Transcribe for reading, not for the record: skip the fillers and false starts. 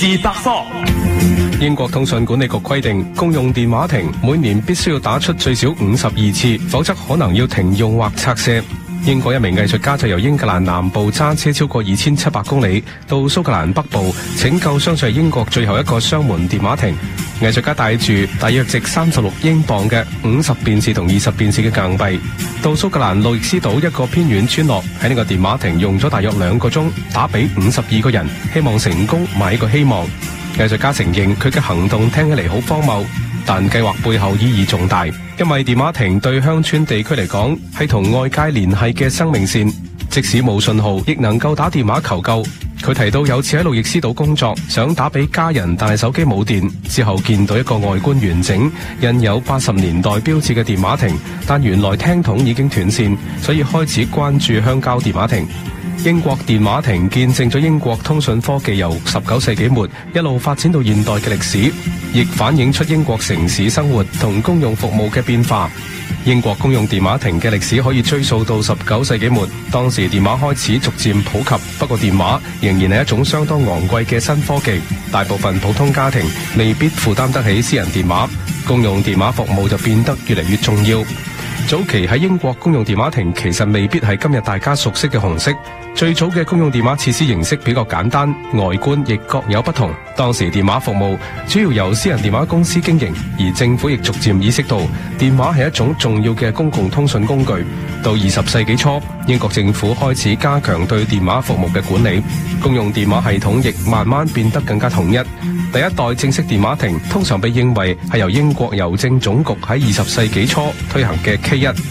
事百科。 英國通訊管理局規定，公用電話亭每年必須要打出最少52次，否則可能要停用或拆卸。英國一名藝術家就由英格蘭南部揸車超過2700公里到蘇格蘭北部，拯救相信係英國最後一個雙門電話亭。藝術家帶住大約值36英鎊嘅50便士同20便士嘅硬幣，到蘇格蘭路易斯島一個偏遠村落，喺呢個電話亭用咗大約2個鐘，打俾52個人，希望成功買個希望。藝術家承認佢嘅行動聽起嚟好荒謬，但計劃背後意義重大，因為電話亭對鄉村地區嚟講係同外界聯繫嘅生命線，即使冇信號亦能夠打電話求救。佢提到有次喺路易斯島工作，想打俾家人，但係手機冇電，之後見到一個外觀完整、印有80年代標誌嘅電話亭，但原來聽筒已經斷線，所以開始關注鄉郊電話亭。英國電話亭見證咗英國通訊科技由19世紀末一路發展到現代嘅歷史，亦反映出英國城市生活同公用服務嘅變化。英國公用電話亭嘅歷史可以追溯到19世紀末，當時電話開始逐漸普及，不過電話仍然係一種相當昂貴嘅新科技，大部分普通家庭未必負擔得起私人電話，公用電話服務就變得越嚟越重要。早期喺英國公用電話亭其實未必係今日大家熟悉嘅紅色，最早嘅公用電話設施形式比較簡單，外觀亦各有不同。當時電話服務主要由私人電話公司經營，而政府亦逐漸意識到電話係一種重要嘅公共通訊工具。到20世紀初，英國政府開始加強對電話服務嘅管理，公用電話系統亦慢慢變得更加統一。第一代正式電話亭通常被認為係由英國郵政總局喺20世紀初推行嘅 K1。